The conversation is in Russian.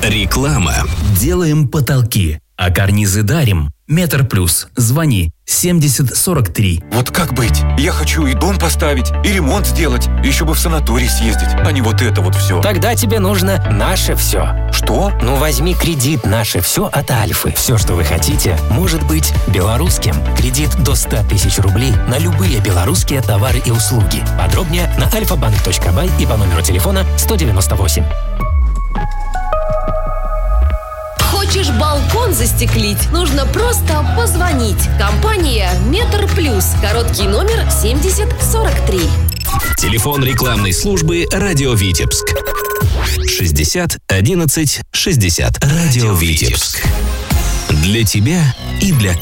Реклама. Делаем потолки, а карнизы дарим. Метр Плюс. Звони 7043. Вот как быть? Я хочу и дом поставить, и ремонт сделать, еще бы в санаторий съездить, а не вот это вот все. Тогда тебе нужно «Наше все». Что? Ну, возьми кредит «Наше все» от Альфы. Все, что вы хотите, может быть белорусским. Кредит до 100 тысяч рублей на любые белорусские товары и услуги. Подробнее на alfabank.by и по номеру телефона 198. Хочешь балкон застеклить? Нужно просто позвонить. Компания «Метр Плюс». Короткий номер 7043. Телефон рекламной службы «Радио Витебск». 60 11 60. «Радио Витебск». Для тебя и для